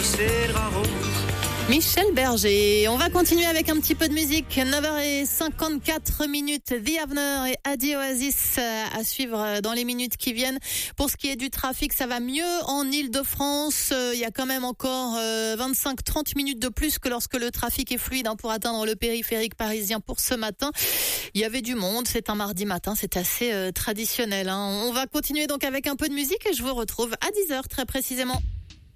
c'est le raro. Michel Berger. On va continuer avec un petit peu de musique. 9h54, The Avener et Adi Oasis à suivre dans les minutes qui viennent. Pour ce qui est du trafic, ça va mieux en Île-de-France. Il y a quand même encore 25-30 minutes de plus que lorsque le trafic est fluide pour atteindre le périphérique parisien pour ce matin. Il y avait du monde, c'est un mardi matin, c'est assez traditionnel. On va continuer donc avec un peu de musique et je vous retrouve à 10h très précisément.